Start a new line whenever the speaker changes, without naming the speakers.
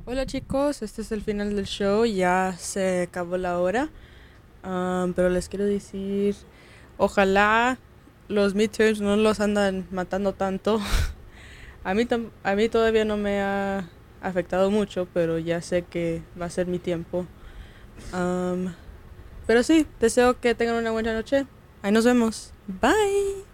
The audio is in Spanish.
Hola chicos, este es el final del show, ya se acabó la hora, pero les quiero decir, ojalá los midterms no los andan matando tanto. A mí todavía no me ha afectado mucho, pero ya sé que va a ser mi tiempo. Am, pero sí, deseo que tengan una buena noche. Ahí nos vemos. Bye.